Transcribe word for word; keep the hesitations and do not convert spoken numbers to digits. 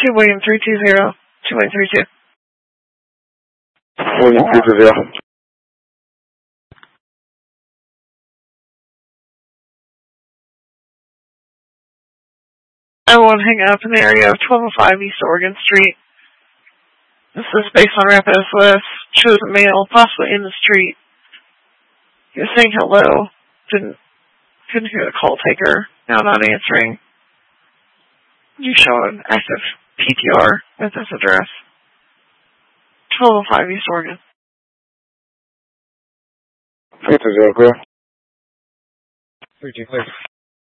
two William three two zero. two William three two. William three two zero. I won't hang up in the area of twelve oh five East Oregon Street. This is based on Rapid S O S. Shows a male possibly in the street. He was saying hello. Didn't couldn't hear the call taker. Now not answering. You show an active P T R at this address. twelve oh five East Oregon. three two zero, clear. three two clear.